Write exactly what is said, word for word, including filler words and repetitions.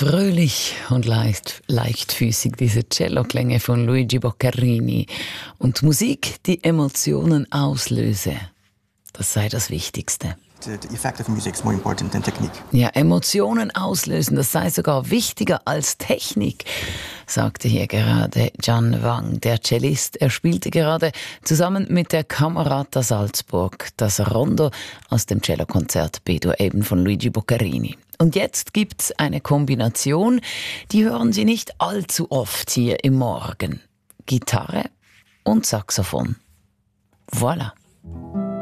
Fröhlich und leicht, leichtfüßig diese Celloklänge von Luigi Boccherini und Musik, die Emotionen auslöse. Das sei das Wichtigste. The effect of music is more important than technique. Ja, Emotionen auslösen, das sei sogar wichtiger als Technik, sagte hier gerade Can Wang, der Cellist. Er spielte gerade zusammen mit der Camerata Salzburg das Rondo aus dem Cellokonzert B-Dur eben von Luigi Boccherini. Und jetzt gibt's eine Kombination, die hören Sie nicht allzu oft hier im Morgen. Gitarre und Saxophon. Voilà.